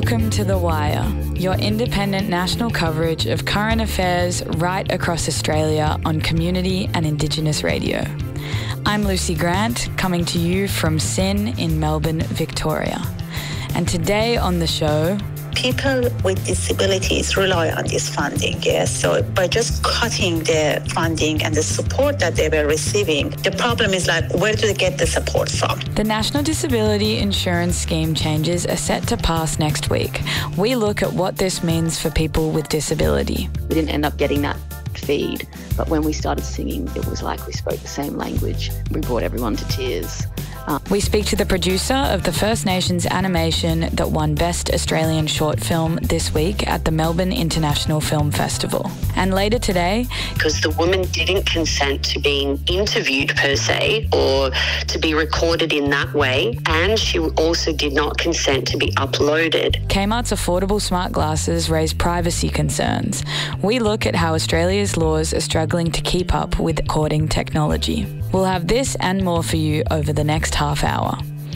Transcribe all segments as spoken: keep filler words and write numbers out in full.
Welcome to The Wire, your independent national coverage of current affairs right across Australia on community and Indigenous radio. I'm Lucy Grant, coming to you from S I N in Melbourne, Victoria. And today on the show, people with disabilities rely on this funding, yes. So by just cutting the funding and the support that they were receiving, the problem is like, where do they get the support from? The National Disability Insurance Scheme changes are set to pass next week. We look at what this means for people with disability. We didn't end up getting that feed, but when we started singing, it was like we spoke the same language. We brought everyone to tears. Uh, we speak to the producer of the First Nations animation that won Best Australian Short Film this week at the Melbourne International Film Festival. And later today, because the woman didn't consent to being interviewed per se or to be recorded in that way, and she also did not consent to be uploaded. Kmart's affordable smart glasses raise privacy concerns. We look at how Australia's laws are struggling to keep up with recording technology. We'll have this and more for you over the next half hour.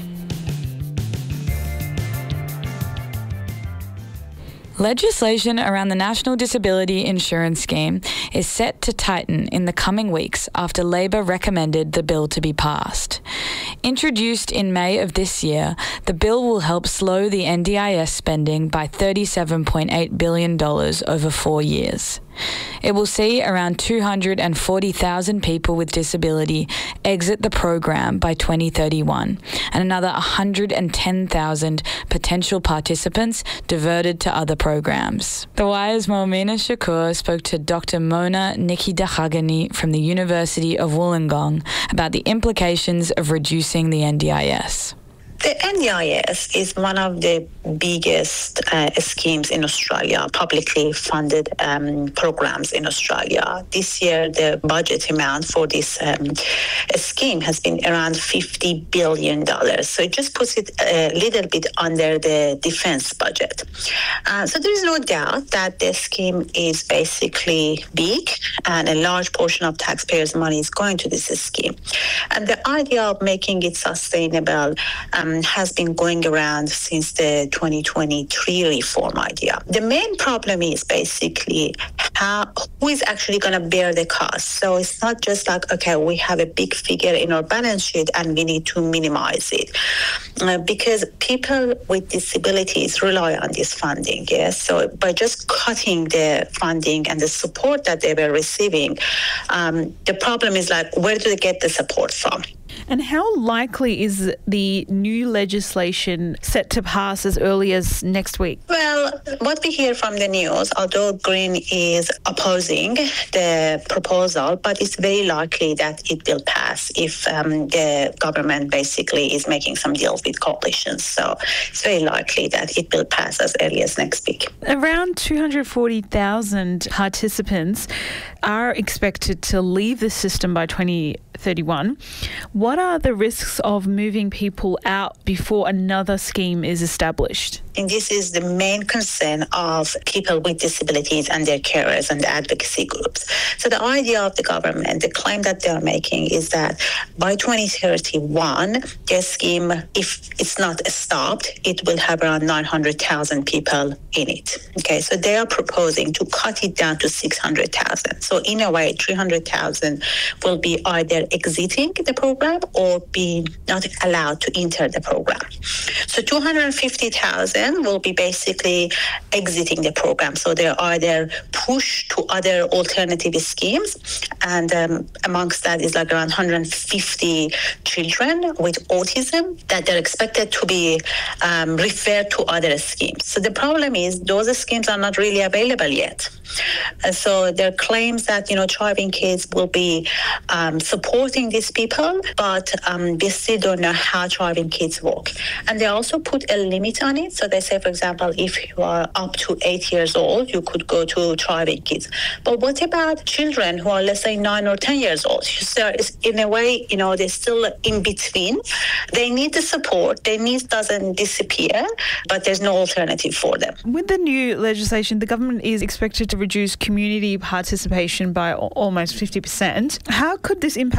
Legislation around the National Disability Insurance Scheme is set to tighten in the coming weeks after Labor recommended the bill to be passed. Introduced in May of this year, the bill will help slow the N D I S spending by thirty-seven point eight billion dollars over four years. It will see around two hundred forty thousand people with disability exit the program by twenty thirty-one, and another one hundred ten thousand potential participants diverted to other programs. The Wire's Moamina Shakur spoke to Doctor Mona Nikki-Dahagani from the University of Wollongong about the implications of reducing the N D I S. The N D I S is one of the biggest uh, schemes in Australia, publicly funded um, programs in Australia. This year, the budget amount for this um, scheme has been around fifty billion dollars. So it just puts it a little bit under the defense budget. Uh, so there is no doubt that the scheme is basically big, and a large portion of taxpayers' money is going to this scheme. And the idea of making it sustainable um, has been going around since the twenty twenty-three reform idea. The main problem is basically how who is actually going to bear the cost. So it's not just like, okay, we have a big figure in our balance sheet and we need to minimize it. Uh, because people with disabilities rely on this funding, yes. So by just cutting the funding and the support that they were receiving, um, the problem is like, where do they get the support from? And how likely is the new legislation set to pass as early as next week? Well, what we hear from the news, although Green is opposing the proposal, but it's very likely that it will pass if um, the government basically is making some deals with coalitions. So it's very likely that it will pass as early as next week. Around two hundred forty thousand participants are expected to leave the system by twenty thirty-one. What are the risks of moving people out before another scheme is established? And this is the main concern of people with disabilities and their carers and the advocacy groups. So the idea of the government, the claim that they are making is that by twenty thirty-one, the scheme, if it's not stopped, it will have around nine hundred thousand people in it. Okay, so they are proposing to cut it down to six hundred thousand. So in a way, three hundred thousand will be either exiting the program or be not allowed to enter the program. So two hundred fifty thousand will be basically exiting the program. So they're either pushed to other alternative schemes, and um, amongst that is like around one hundred fifty children with autism that they're expected to be um, referred to other schemes. So the problem is those schemes are not really available yet. And so there are claims that, you know, thriving kids will be um, supporting these people, but um, we still don't know how thriving kids work. And they also put a limit on it. So they say, for example, if you are up to eight years old, you could go to thriving kids. But what about children who are, let's say, nine or ten years old? So in a way, you know, they're still in between. They need the support. Their needs doesn't disappear, but there's no alternative for them. With the new legislation, the government is expected to reduce community participation by almost fifty percent. How could this impact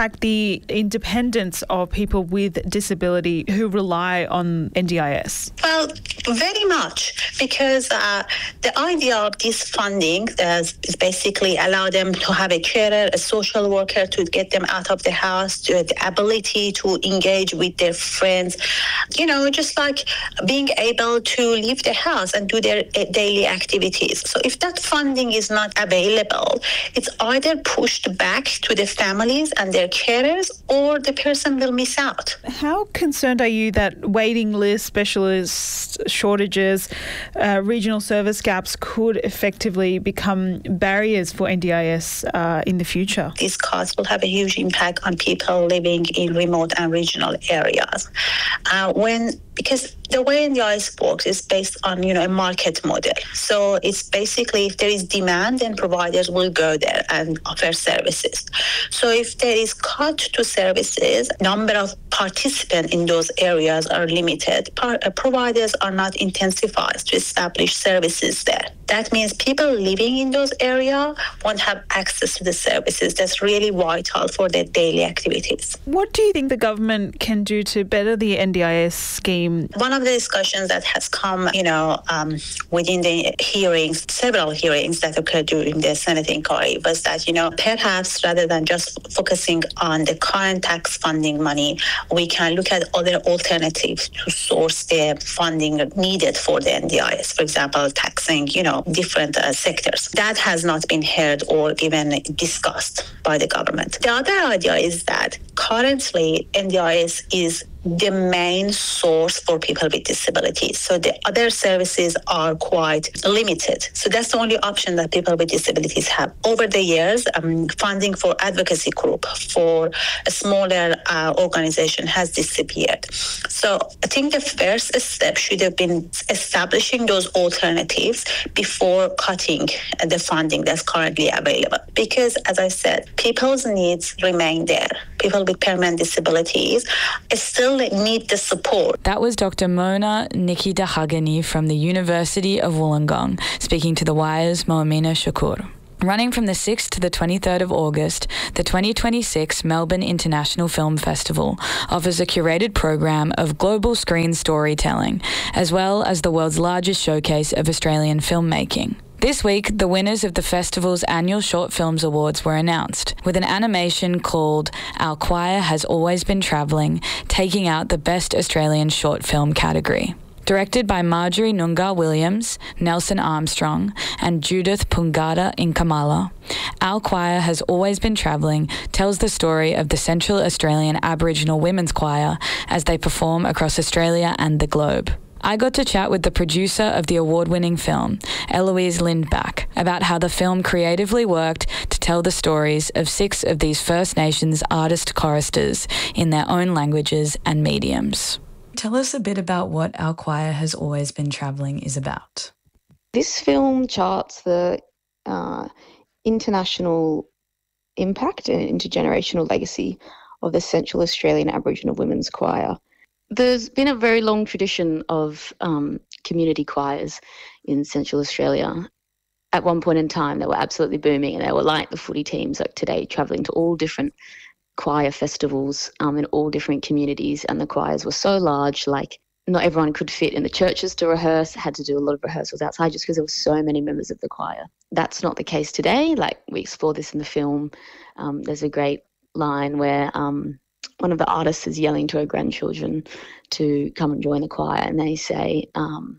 impact the independence of people with disability who rely on N D I S? Well, very much, because uh, the idea of this funding is basically allow them to have a carer, a social worker to get them out of the house, to have the ability to engage with their friends, you know, just like being able to leave the house and do their daily activities. So if that funding is not available, it's either pushed back to the families and their carers, or the person will miss out. How concerned are you that waiting lists, specialist shortages, uh, regional service gaps could effectively become barriers for N D I S uh, in the future? These costs will have a huge impact on people living in remote and regional areas. Uh, when because the way N D I S works is based on, you know, a market model. So it's basically, if there is demand, then providers will go there and offer services. So if there is cut to services, number of participants in those areas are limited. Par- uh, providers are not incentivized to establish services there. That means people living in those areas won't have access to the services that's really vital for their daily activities. What do you think the government can do to better the N D I S scheme? One of the discussions that has come, you know, um, within the hearings, several hearings that occurred during the Senate inquiry, was that, you know, perhaps rather than just focusing on the current tax funding money, we can look at other alternatives to source the funding needed for the N D I S. For example, taxing, you know, different uh, sectors. That has not been heard or even discussed by the government. The other idea is that currently N D I S is the main source for people with disabilities. So the other services are quite limited. So that's the only option that people with disabilities have. Over the years, um, funding for advocacy group for a smaller uh, organization has disappeared. So I think the first step should have been establishing those alternatives before cutting the funding that's currently available. Because, as I said, people's needs remain there. People with permanent disabilities still need the support. That was Doctor Mona Nikitahagani from the University of Wollongong, speaking to The Wire's Moamina Shakur. Running from the sixth to the twenty-third of August, the twenty twenty-six Melbourne International Film Festival offers a curated program of global screen storytelling, as well as the world's largest showcase of Australian filmmaking. This week, the winners of the festival's annual Short Films Awards were announced, with an animation called Our Choir Has Always Been Travelling, taking out the Best Australian Short Film category. Directed by Marjorie Noongar Williams, Nelson Armstrong, and Judith Pungada Inkamala, Our Choir Has Always Been Travelling tells the story of the Central Australian Aboriginal Women's Choir as they perform across Australia and the globe. I got to chat with the producer of the award-winning film, Eloise Lindback, about how the film creatively worked to tell the stories of six of these First Nations artist choristers in their own languages and mediums. Tell us a bit about what Our Choir Has Always Been Travelling is about. This film charts the uh, international impact and intergenerational legacy of the Central Australian Aboriginal Women's Choir. There's been a very long tradition of um, community choirs in Central Australia. At one point in time, they were absolutely booming, and they were like the footy teams like today, travelling to all different choir festivals um, in all different communities, and the choirs were so large, like not everyone could fit in the churches to rehearse, had to do a lot of rehearsals outside just because there were so many members of the choir. That's not the case today. Like, we explore this in the film. Um, there's a great line where um, one of the artists is yelling to her grandchildren to come and join the choir, and they say, um,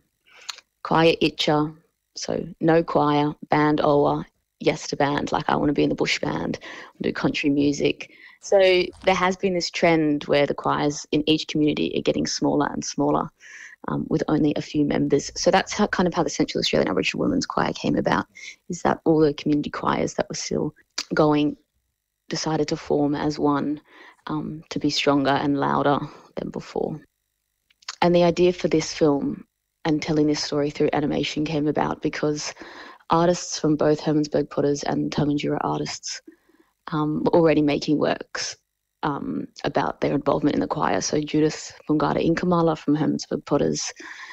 choir itcha, so no choir, band oa, yes to band, like I want to be in the bush band, do country music. So there has been this trend where the choirs in each community are getting smaller and smaller, um, with only a few members. So that's how, kind of how the Central Australian Aboriginal Women's Choir came about, is that all the community choirs that were still going decided to form as one, um, to be stronger and louder than before. And the idea for this film and telling this story through animation came about because artists from both Hermannsburg Potters and Tarmanjura artists um, were already making works um, about their involvement in the choir. So Judith Pungada Inkamala from Hermannsburg Potters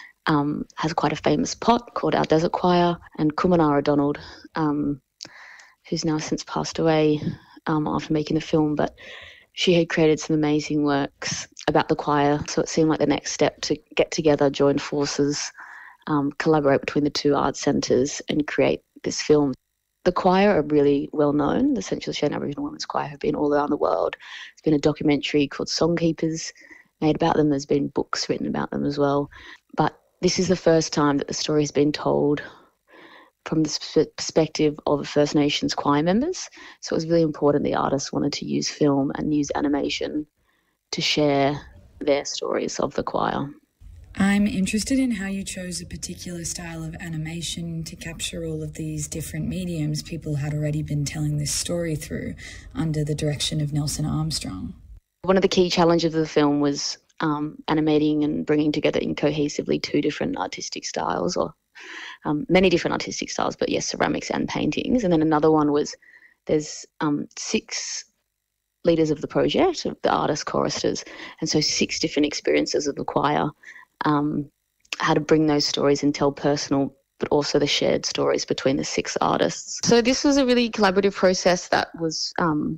um, has quite a famous pot called Our Desert Choir, and Kumanara Donald, um, who's now since passed away um, after making the film, but she had created some amazing works about the choir, so it seemed like the next step to get together, join forces, um, collaborate between the two art centres and create this film. The choir are really well known. The Central Australian Aboriginal Women's Choir have been all around the world. There's been a documentary called Songkeepers made about them. There's been books written about them as well. But this is the first time that the story has been told from the perspective of First Nations choir members. So it was really important the artists wanted to use film and use animation to share their stories of the choir. I'm interested in how you chose a particular style of animation to capture all of these different mediums people had already been telling this story through under the direction of Nelson Armstrong. One of the key challenges of the film was um, animating and bringing together in cohesively two different artistic styles, or um, many different artistic styles, but yes, ceramics and paintings. And then another one was there's um, six leaders of the project, of the artists, choristers, and so six different experiences of the choir, um, how to bring those stories and tell personal but also the shared stories between the six artists. So this was a really collaborative process that was um,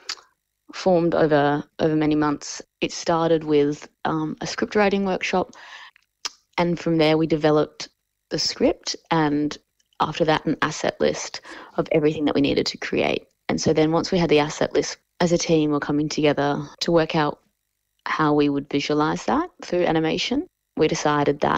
formed over over many months. It started with um, a script writing workshop, and from there we developed the script, and after that an asset list of everything that we needed to create. And so then once we had the asset list, as a team we're coming together to work out how we would visualise that through animation. We decided that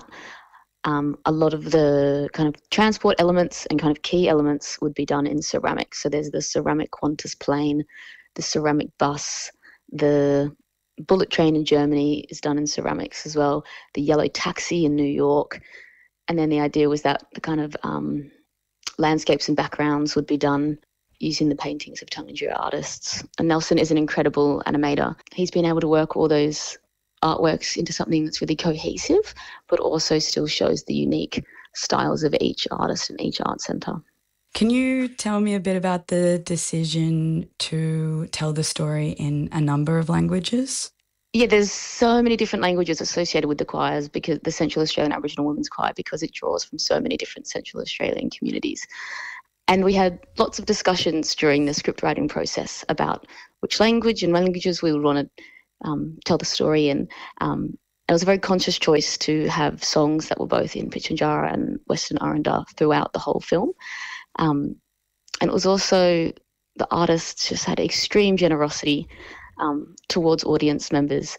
um, a lot of the kind of transport elements and kind of key elements would be done in ceramics. So there's the ceramic Qantas plane, the ceramic bus, the bullet train in Germany is done in ceramics as well, the yellow taxi in New York. And then the idea was that the kind of um, landscapes and backgrounds would be done using the paintings of Tarntine artists. And Nelson is an incredible animator. He's been able to work all those artworks into something that's really cohesive, but also still shows the unique styles of each artist and each art centre. Can you tell me a bit about the decision to tell the story in a number of languages? Yeah, there's so many different languages associated with the choirs, because the Central Australian Aboriginal Women's Choir, because it draws from so many different Central Australian communities. And we had lots of discussions during the script writing process about which language and languages we would want to um, tell the story in. Um, it was a very conscious choice to have songs that were both in Pitjantjatjara and Western Arrernte throughout the whole film. Um, and it was also, the artists just had extreme generosity um, towards audience members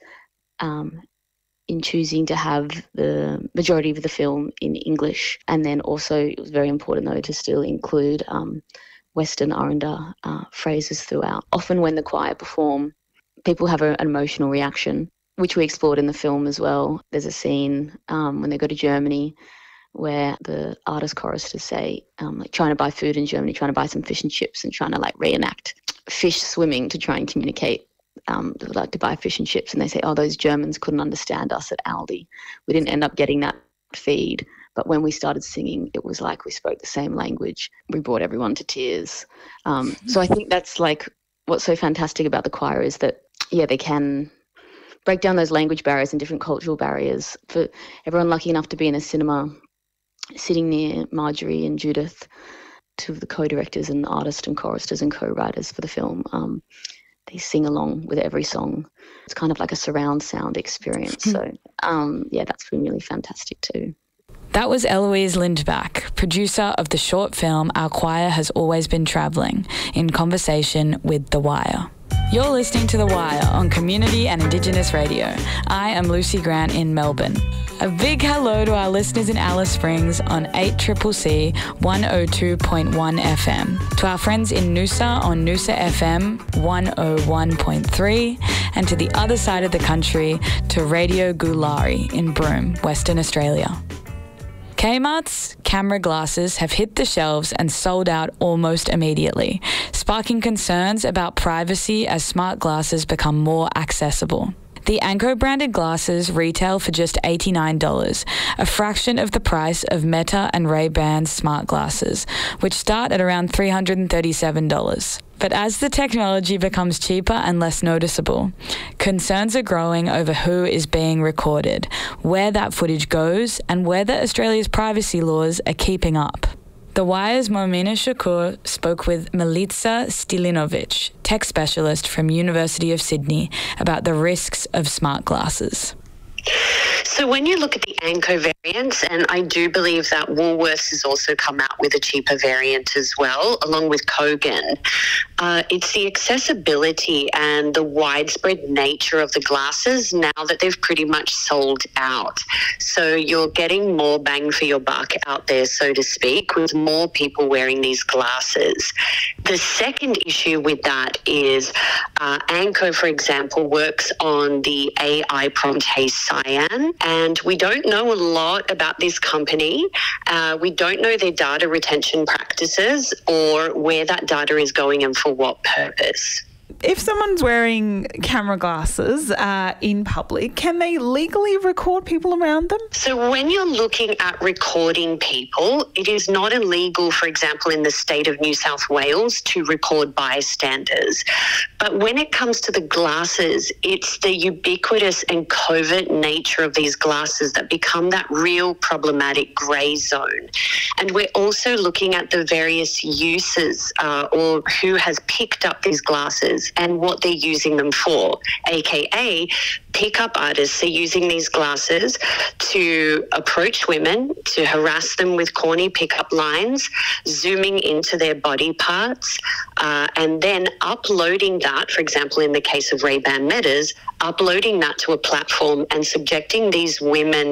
um, in choosing to have the majority of the film in English. And then also it was very important though to still include um, Western Arrernte uh, phrases throughout. Often when the choir perform, people have a, an emotional reaction, which we explored in the film as well. There's a scene um, when they go to Germany where the artist choristers say, um, like trying to buy food in Germany, trying to buy some fish and chips and trying to like reenact fish swimming to try and communicate um, they would like to buy fish and chips. And they say, oh, those Germans couldn't understand us at Aldi. We didn't end up getting that feed. But when we started singing, it was like we spoke the same language. We brought everyone to tears. Um, so I think that's like what's so fantastic about the choir is that, yeah, they can break down those language barriers and different cultural barriers. For everyone lucky enough to be in a cinema, sitting near Marjorie and Judith, two of the co-directors and artists and choristers and co-writers for the film, um, they sing along with every song. It's kind of like a surround sound experience. So, um, yeah, that's been really fantastic too. That was Eloise Lindback, producer of the short film Our Choir Has Always Been Travelling, in conversation with The Wire. You're listening to The Wire on Community and Indigenous Radio. I am Lucy Grant in Melbourne. A big hello to our listeners in Alice Springs on eight C C C one oh two point one F M, to our friends in Noosa on Noosa F M one oh one point three, and to the other side of the country to Radio Gulari in Broome, Western Australia. Kmart's camera glasses have hit the shelves and sold out almost immediately, sparking concerns about privacy as smart glasses become more accessible. The Anko branded glasses retail for just eighty-nine dollars, a fraction of the price of Meta and Ray-Ban's smart glasses, which start at around three hundred thirty-seven dollars. But as the technology becomes cheaper and less noticeable, concerns are growing over who is being recorded, where that footage goes, and whether Australia's privacy laws are keeping up. The Wire's Momina Shakur spoke with Milica Stilinovic, tech specialist from University of Sydney, about the risks of smart glasses. So when you look at the Anko variants, and I do believe that Woolworths has also come out with a cheaper variant as well, along with Kogan, uh, it's the accessibility and the widespread nature of the glasses now that they've pretty much sold out. So you're getting more bang for your buck out there, so to speak, with more people wearing these glasses. The second issue with that is uh, Anko, for example, works on the A I prompt Hey Cyan, and we don't know a lot about this company. Uh, we don't know their data retention practices or where that data is going and for what purpose. If someone's wearing camera glasses uh, in public, can they legally record people around them? So when you're looking at recording people, it is not illegal, for example, in the state of New South Wales to record bystanders. But when it comes to the glasses, it's the ubiquitous and covert nature of these glasses that become that real problematic grey zone. And we're also looking at the various uses uh, or who has picked up these glasses and what they're using them for, aka pickup artists are using these glasses to approach women, to harass them with corny pickup lines, zooming into their body parts, uh, and then uploading that, for example, in the case of Ray-Ban Metas, uploading that to a platform and subjecting these women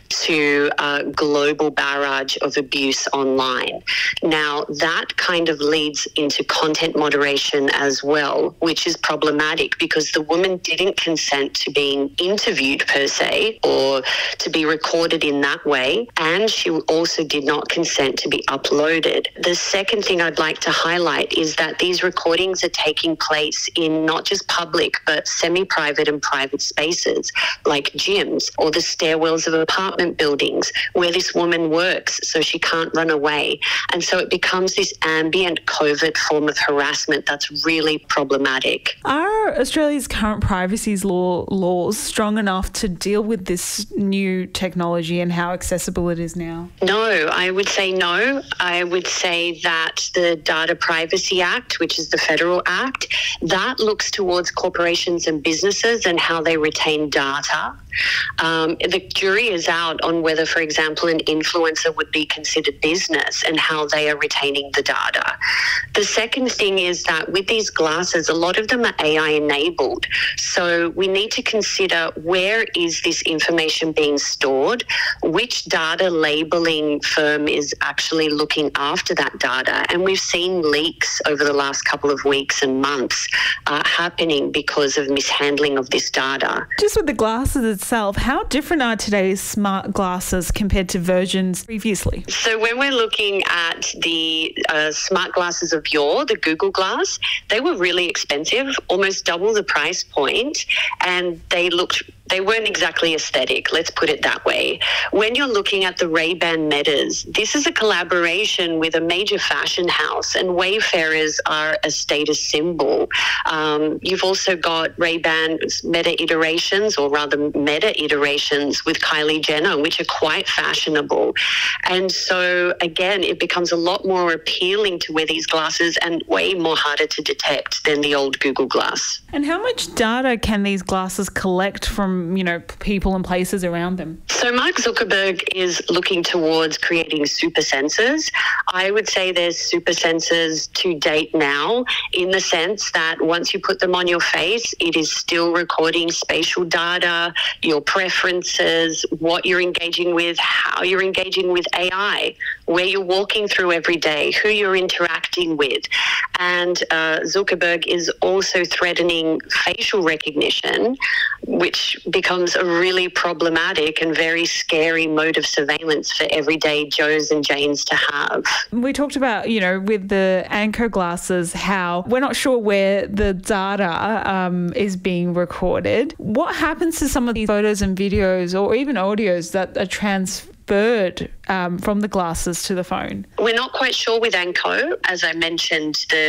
to a global barrage of abuse online. Now, that kind of leads into content moderation as well, which is problematic because the woman didn't consent to being interviewed per se or to be recorded in that way, and she also did not consent to be uploaded. The second thing I'd like to highlight is that these recordings are taking place in not just public but semi-private and private spaces like gyms or the stairwells of apartment buildings where this woman works so she can't run away. And so it becomes this ambient, covert form of harassment that's really problematic. Are Australia's current privacy law laws strong enough to deal with this new technology and how accessible it is now? No, I would say no. I would say that the Data Privacy Act, which is the federal act, that looks towards corporations and businesses and how they retain data. Um, the jury is out on whether, for example, an influencer would be considered business and how they are retaining the data. The second thing is that with these glasses, a lot of them are A I enabled. So we need to consider where is this information being stored, which data labeling firm is actually looking after that data. And we've seen leaks over the last couple of weeks and months uh, happening because of mishandling of this data. Just with the glasses itself, how different are today's smart glasses compared to versions previously? So when we're looking at the uh, smart glasses of yore, the Google Glass, they were really expensive, almost double the price point, and they looked They weren't exactly aesthetic, let's put it that way. When you're looking at the Ray-Ban Metas, this is a collaboration with a major fashion house, and Wayfarers are a status symbol. Um, you've also got Ray-Ban Meta iterations, or rather Meta iterations with Kylie Jenner, which are quite fashionable. And so, again, it becomes a lot more appealing to wear these glasses and way more harder to detect than the old Google Glass. And how much data can these glasses collect from you know, people and places around them? So Mark Zuckerberg is looking towards creating super sensors. I would say there's super sensors to date now, in the sense that once you put them on your face, it is still recording spatial data, your preferences, what you're engaging with, how you're engaging with A I, where you're walking through every day, who you're interacting with. And uh, Zuckerberg is also threatening facial recognition, which becomes a really problematic and very scary mode of surveillance for everyday Joes and Janes to have. We talked about, you know, with the Anko glasses, how we're not sure where the data um, is being recorded. What happens to some of these photos and videos or even audios that are transferred um, from the glasses to the phone? We're not quite sure with Anko. As I mentioned, the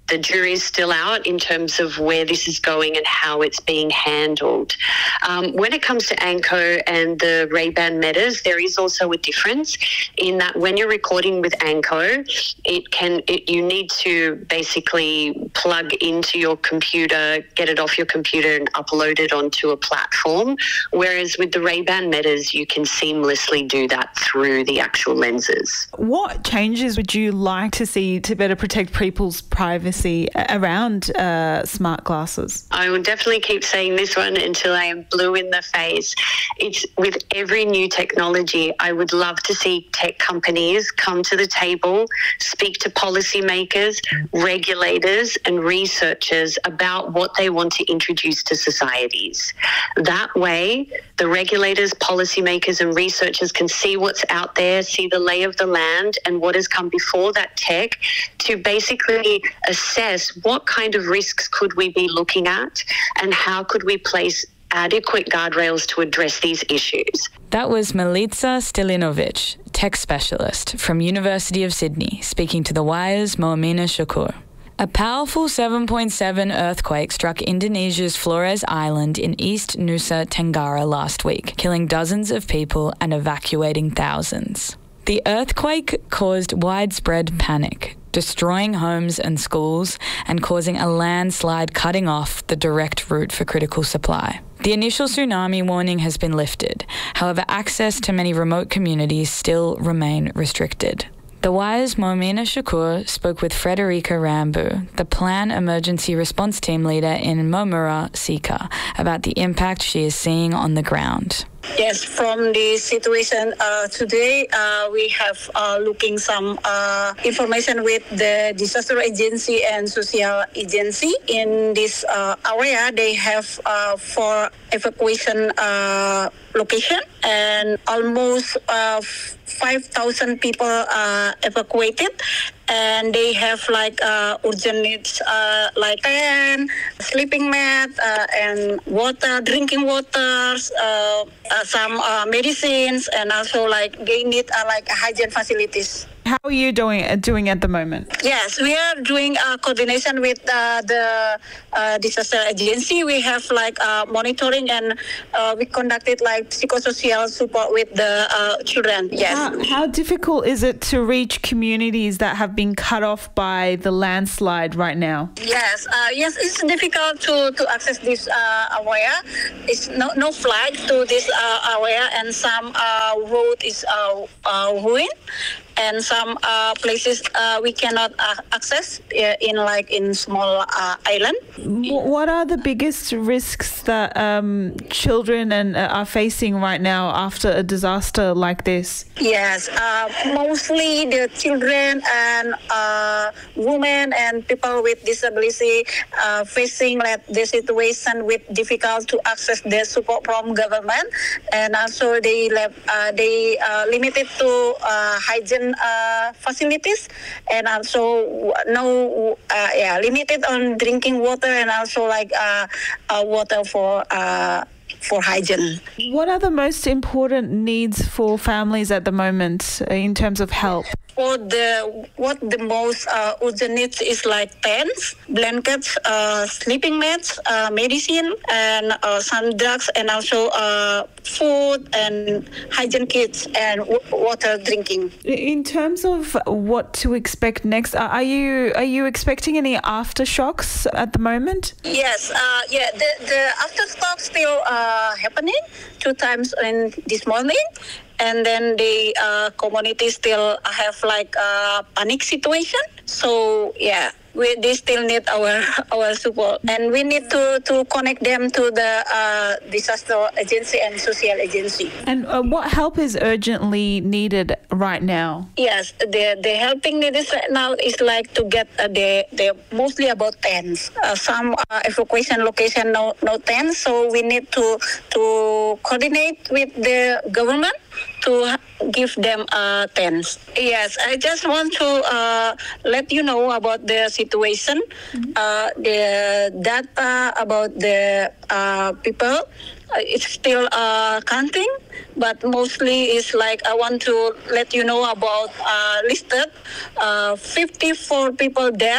the jury's still out in terms of where this is going and how it's being handled. Um, when it comes to Anko and the Ray-Ban Metas, there is also a difference in that when you're recording with Anko, it can it, you need to basically plug into your computer, get it off your computer and upload it onto a platform, whereas with the Ray-Ban Metas, you can seamlessly do that through the actual lenses. What changes would you like to see to better protect people's privacy around uh, smart glasses? I will definitely keep saying this one until I am blue in the face. It's with every new technology, I would love to see tech companies come to the table, speak to policymakers, regulators and researchers about what they want to introduce to societies. That way, the regulators, policymakers and researchers can see what's out there, see the lay of the land and what has come before that tech to basically assess what kind of risks could we be looking at and how could we place adequate guardrails to address these issues. That was Milica Stilinovic, tech specialist from University of Sydney, speaking to The Wire's Moamina Shakur. A powerful seven point seven earthquake struck Indonesia's Flores Island in East Nusa Tenggara last week, killing dozens of people and evacuating thousands. The earthquake caused widespread panic, destroying homes and schools and causing a landslide cutting off the direct route for critical supply. The initial tsunami warning has been lifted. However, access to many remote communities still remain restricted. The Wire's Moamina Shakur spoke with Frederica Rambu, the Plan Emergency Response Team leader in Momura, Sika, about the impact she is seeing on the ground. Yes, from the situation uh, today, uh, we have uh, looking some uh, information with the disaster agency and social agency. In this uh, area, they have uh, four evacuation uh, location and almost uh, five thousand people uh, evacuated. And they have like uh, urgent needs uh, like tent, sleeping mat, uh, and water, drinking waters, uh, uh, some uh, medicines, and also like they need uh, like hygiene facilities. How are you doing uh, doing at the moment? Yes, we are doing uh, coordination with uh, the uh, disaster agency. We have like uh, monitoring and uh, we conducted like psychosocial support with the uh, children. Yes. How, how difficult is it to reach communities that have been cut off by the landslide right now? Yes, uh, yes, it's difficult to, to access this uh, area. It's no no flight to this uh, area, and some uh, road is uh, uh, ruined. And some uh, places uh, we cannot uh, access uh, in like in small uh, island. What are the biggest risks that um, children and uh, are facing right now after a disaster like this? Yes, uh, mostly the children and uh, women and people with disability uh, facing like the situation with difficult to access the support from government, and also they uh, they uh, limited to uh, hygiene Uh, facilities, and also no uh, yeah limited on drinking water, and also like uh, uh, water for uh, for hygiene. What are the most important needs for families at the moment in terms of help? For the what the most uh, urgent needs is like tents, blankets, uh, sleeping mats, uh, medicine, and uh, some drugs, and also uh, food and hygiene kits and w- water drinking. In terms of what to expect next, are you are you expecting any aftershocks at the moment? Yes, uh, yeah, the the aftershocks still uh, happening two times in this morning. And then the uh, community still have like a panic situation. So yeah, we they still need our our support, and we need to, to connect them to the uh, disaster agency and social agency. And uh, what help is urgently needed right now? Yes, the the helping needs right now is like to get uh, the the mostly about tents. Uh, some uh, evacuation location no no tents, so we need to to coordinate with the government to give them uh, tents. Yes, I just want to uh, let you know about the situation, mm-hmm. uh, the data about the uh, people. Uh, it's still uh, counting, but mostly it's like I want to let you know about uh, listed uh, fifty-four people dead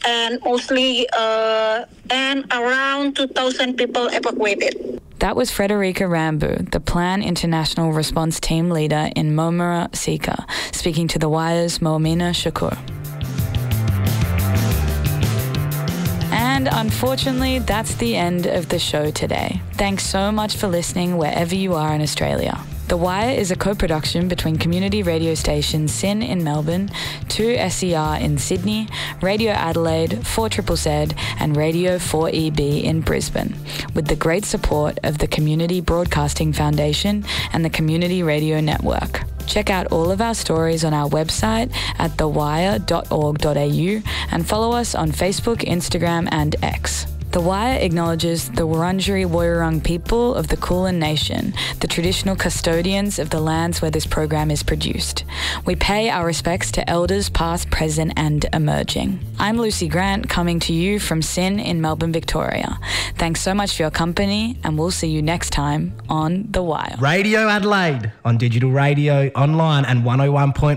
and mostly uh, and around two thousand people evacuated. That was Frederica Rambu, the Plan International Response Team leader in Momara Sika, speaking to The Wire's Moamina Shakur. And unfortunately, that's the end of the show today. Thanks so much for listening wherever you are in Australia. The Wire is a co-production between community radio station SYN in Melbourne, two S E R in Sydney, Radio Adelaide, four Z Z Z and Radio four E B in Brisbane, with the great support of the Community Broadcasting Foundation and the Community Radio Network. Check out all of our stories on our website at the wire dot org dot a u and follow us on Facebook, Instagram and X. The Wire acknowledges the Wurundjeri Woiwurrung people of the Kulin Nation, the traditional custodians of the lands where this program is produced. We pay our respects to elders past, present and emerging. I'm Lucy Grant, coming to you from SYN in Melbourne, Victoria. Thanks so much for your company, and we'll see you next time on The Wire. Radio Adelaide on digital radio, online and one oh one point